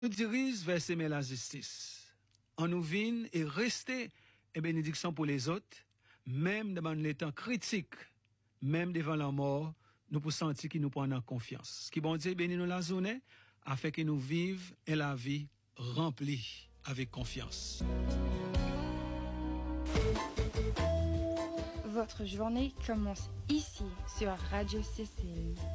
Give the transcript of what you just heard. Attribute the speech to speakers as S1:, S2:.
S1: Nous dirige vers semer la justice. En nous vine et rester et bénédiction pour les autres, même devant les temps critiques, même devant la mort, nous pouvons sentir qu'il nous prend en confiance. Qui bon Dieu bénit nous la journée, afin que nous vivions et la vie remplie avec confiance.
S2: Votre journée commence ici sur Radio Cécile.